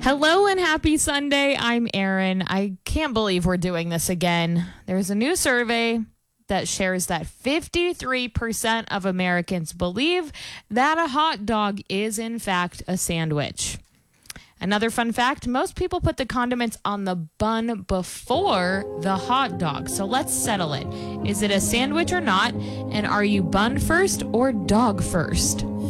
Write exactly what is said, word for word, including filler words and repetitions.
Hello and happy Sunday. I'm Erin. I can't believe we're doing this again. There's a new survey that shares that fifty-three percent of Americans believe that a hot dog is in fact a sandwich. Another fun fact, most people put the condiments on the bun before the hot dog. So let's settle it. Is it a sandwich or not? And are you bun first or dog first?